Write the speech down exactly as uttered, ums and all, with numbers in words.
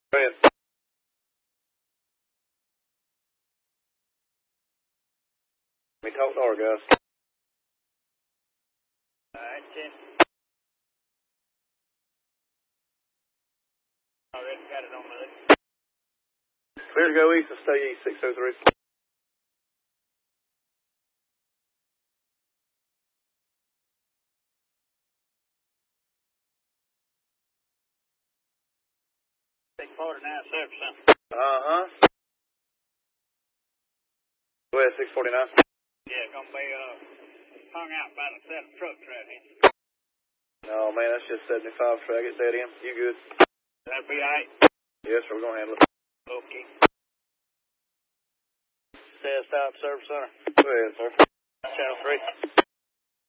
Go ahead. Let me talk to our guys. Alright, Jim. Already got it on my list. Clear to go east and stay east, six oh three. six forty-nine service, Uh-huh. Go ahead, six forty-nine. yeah, gonna be uh, hung out by the set of trucks right here. No, man, that's just seventy-five track. It's dead in. You good? That'll be alright? Yes, sir, we're going to handle it. Okay. Say stop, service center. Go ahead, sir. Channel three.